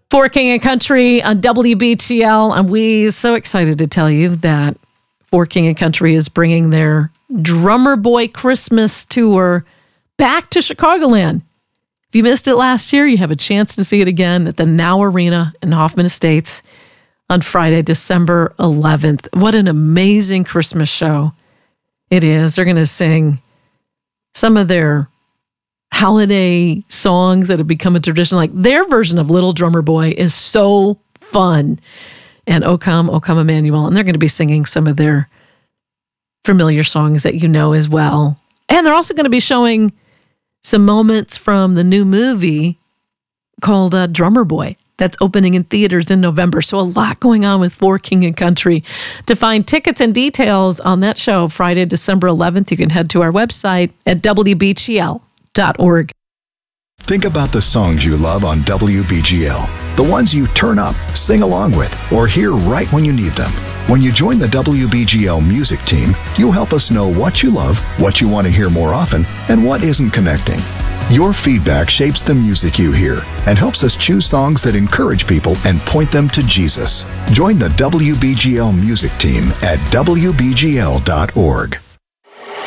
For King and Country on WBTL, and we're so excited to tell you that For King and Country is bringing their Drummer Boy Christmas tour back to Chicagoland. If you missed it last year, you have a chance to see it again at the Now Arena in Hoffman Estates on Friday, December 11th. What an amazing Christmas show it is. They're going to sing some of their holiday songs that have become a tradition. Like their version of Little Drummer Boy is so fun. And O Come, Emmanuel. And they're going to be singing some of their familiar songs that you know as well. And they're also going to be showing some moments from the new movie called Drummer Boy that's opening in theaters in November. So a lot going on with For King and Country. To find tickets and details on that show, Friday, December 11th, you can head to our website at WBGL.org. Think about the songs you love on WBGL, the ones you turn up, sing along with, or hear right when you need them. When you join the WBGL music team, you'll help us know what you love, what you want to hear more often, and what isn't connecting. Your feedback shapes the music you hear and helps us choose songs that encourage people and point them to Jesus. Join the WBGL music team at WBGL.org.